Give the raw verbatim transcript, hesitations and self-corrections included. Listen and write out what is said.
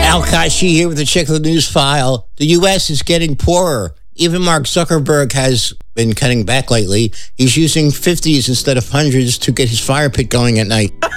Al Kashi here with the Check of the News File. The U S is getting poorer. Even Mark Zuckerberg has been cutting back lately. He's using fifties instead of hundreds to get his fire pit going at night.